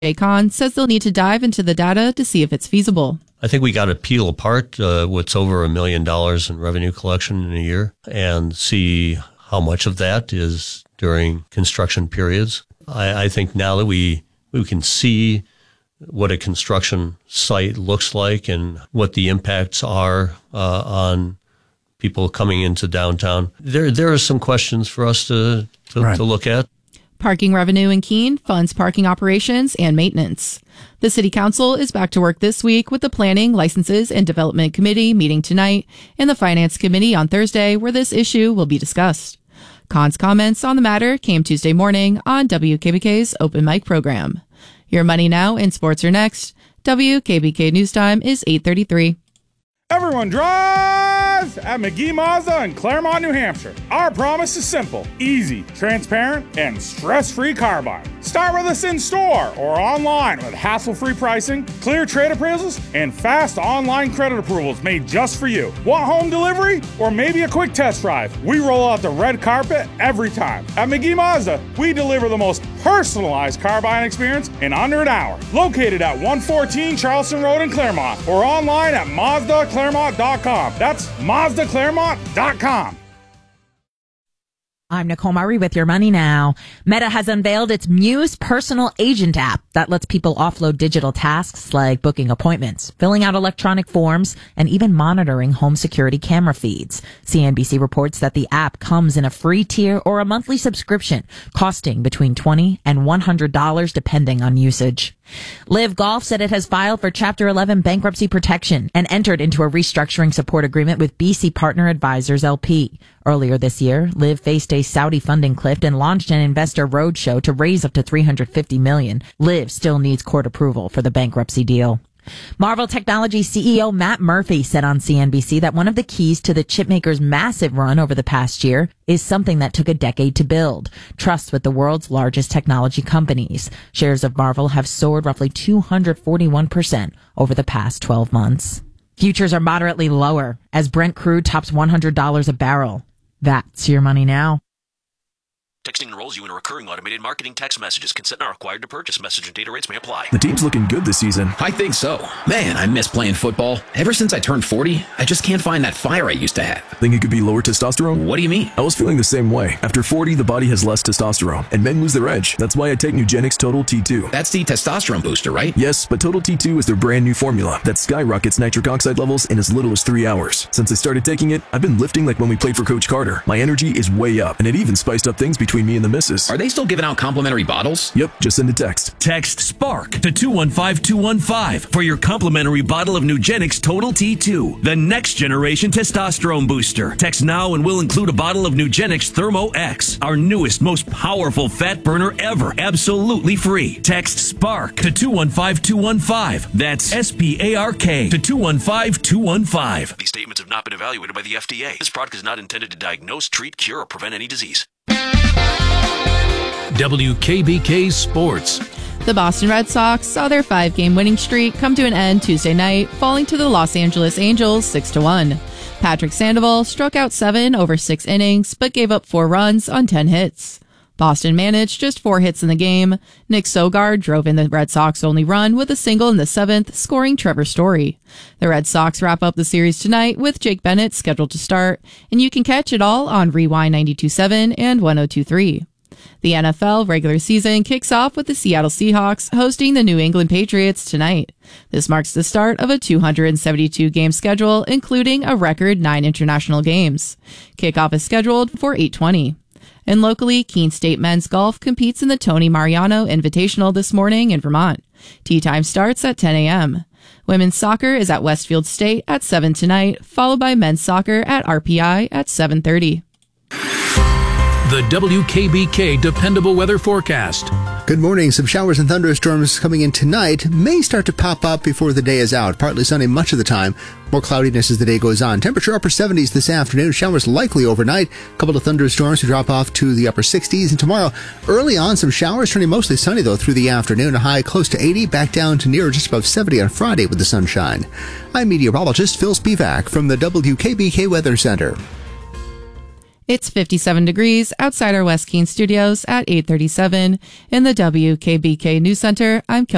Jay Kahn says they'll need to dive into the data to see if it's feasible. I think we got to peel apart what's over $1 million in revenue collection in a year and see how much of that is during construction periods. I think now that we can see what a construction site looks like and what the impacts are on people coming into downtown, there are some questions for us to look at. Parking revenue in Keene funds parking operations and maintenance. The City Council is back to work this week with the Planning, Licenses, and Development Committee meeting tonight and the Finance Committee on Thursday, where this issue will be discussed. Kahn's comments on the matter came Tuesday morning on WKBK's Open Mic program. Your Money Now and Sports are next. WKBK News Time is 8:33. Everyone drives at McGee Mazda in Claremont, New Hampshire. Our promise is simple, easy, transparent, and stress-free car buying. Start with us in store or online with hassle-free pricing, clear trade appraisals, and fast online credit approvals made just for you. Want home delivery or maybe a quick test drive? We roll out the red carpet every time. At McGee Mazda, we deliver the most personalized car buying experience in under an hour. Located at 114 Charleston Road in Claremont or online at MazdaClaremont.com. That's MazdaClaremont.com. I'm Nicole Murray with Your Money Now. Meta has unveiled its Muse personal agent app that lets people offload digital tasks like booking appointments, filling out electronic forms, and even monitoring home security camera feeds. CNBC reports that the app comes in a free tier or a monthly subscription, costing between $20 and $100 depending on usage. Liv Golf said it has filed for Chapter 11 bankruptcy protection and entered into a restructuring support agreement with BC Partner Advisors LP. Earlier this year, Liv faced a Saudi funding cliff and launched an investor roadshow to raise up to $350 million. Liv still needs court approval for the bankruptcy deal. Marvell Technology CEO Matt Murphy said on CNBC that one of the keys to the chipmaker's massive run over the past year is something that took a decade to build: trust with the world's largest technology companies. Shares of Marvell have soared roughly 241% over the past 12 months. Futures are moderately lower as Brent crude tops $100 a barrel. That's Your Money Now. Texting enrolls you in a recurring automated marketing text messages. Consent not required to purchase. Message and data rates may apply. The team's looking good this season. I think so. Man, I miss playing football. Ever since I turned 40, I just can't find that fire I used to have. Think it could be lower testosterone? What do you mean? I was feeling the same way. After 40, the body has less testosterone, and men lose their edge. That's why I take Nugenix Total T2. That's the testosterone booster, right? Yes, but Total T2 is their brand new formula that skyrockets nitric oxide levels in as little as 3 hours. Since I started taking it, I've been lifting like when we played for Coach Carter. My energy is way up, and it even spiced up things between me and the missus. Are they still giving out complimentary bottles? Yep, just send a text. Text SPARK to 215215 for your complimentary bottle of Nugenix Total T2, the next generation testosterone booster. Text now and we'll include a bottle of Nugenix Thermo X, our newest, most powerful fat burner ever, absolutely free. Text SPARK to 215215. That's SPARK to 215215. These statements have not been evaluated by the FDA. This product is not intended to diagnose, treat, cure, or prevent any disease. WKBK Sports. The Boston Red Sox saw their 5-game winning streak come to an end Tuesday night, falling to the Los Angeles Angels 6-1. Patrick Sandoval struck out 7 over 6 innings, but gave up 4 runs on 10 hits. Boston managed just 4 hits in the game. Nick Sogard drove in the Red Sox only run with a single in the 7th, scoring Trevor Story. The Red Sox wrap up the series tonight with Jake Bennett scheduled to start, and you can catch it all on Rewind 92.7 and 102.3. The NFL regular season kicks off with the Seattle Seahawks hosting the New England Patriots tonight. This marks the start of a 272-game schedule, including a record 9 international games. Kickoff is scheduled for 8:20. And locally, Keene State men's golf competes in the Tony Mariano Invitational this morning in Vermont. Tee time starts at 10 a.m. Women's soccer is at Westfield State at 7 tonight, followed by men's soccer at RPI at 7:30. The WKBK Dependable Weather Forecast. Good morning. Some showers and thunderstorms coming in tonight may start to pop up before the day is out. Partly sunny much of the time. More cloudiness as the day goes on. Temperature upper 70s this afternoon. Showers likely overnight. A couple of thunderstorms to drop off to the upper 60s. And tomorrow, early on, some showers turning mostly sunny, though, through the afternoon. A high close to 80, back down to near just above 70 on Friday with the sunshine. I'm meteorologist Phil Spivak from the WKBK Weather Center. It's 57 degrees outside our West Keene studios at 8:37. In the WKBK News Center, I'm Kelly.